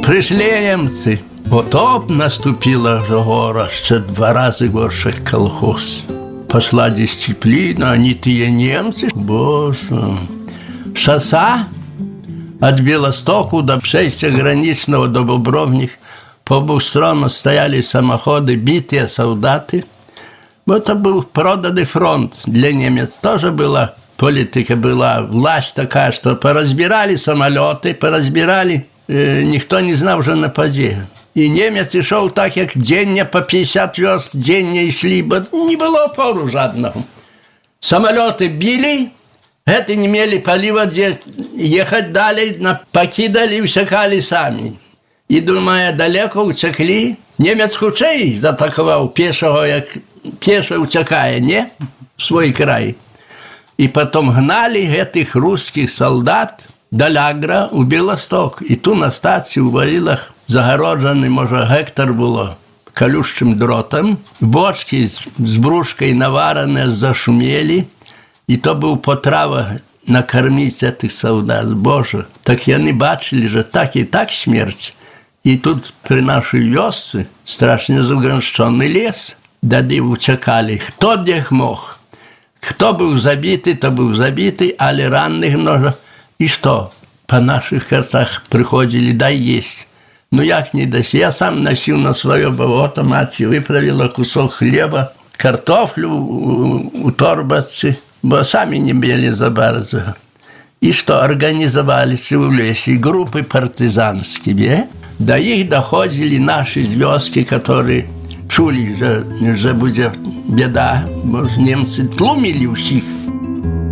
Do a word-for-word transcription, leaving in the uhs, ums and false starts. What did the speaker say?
Прийшли німці. Потоп наступила вже гора, ще два рази горше колхоз. Пошла дисциплина, они тие немцы, боже. Шосса от Белостоку до шесть граничного до Бобровних. По обеих сторонах стояли самоходы, битые солдаты. Это был проданный фронт для немец. Тоже была политика, была власть такая, что поразбирали самолеты, поразбирали. Э, никто не знал уже на позе. И немец шел так, как день по пятьдесят верст, день не шли, бо не было опору жадного. Самолеты били, это не имели полива, где ехать далее, покидали и усекали сами. И, думая, далеко утекли, немец худший затаковал пешего, як пеший утекая, не? В свой край. И потом гнали этих русских солдат до Лягра у Белосток. И ту на стацию у Варилах загороджений, може, гектар було колючим дротом. Бочки з брушкою наварені, зашуміли. І то був потрава накормити цих солдат. Боже, так вони бачили, що так і так смерть. І тут при нашій вёсці страшно загранщений ліс. Дады утекали, хто де мог. Хто був забитий, то був забитий, але ранних много. І що? По наших картах приходили, дай їсть. Ну як не дасть? Я сам носил на свое болото, мать выправила кусок хлеба, картофлю у, у торбаці, бо самі не били за bardzo. И что, организовались в лесе группы партизанские. До их доходили наши звездки, которые чули, что, что будет беда. Немцы тлумили всех.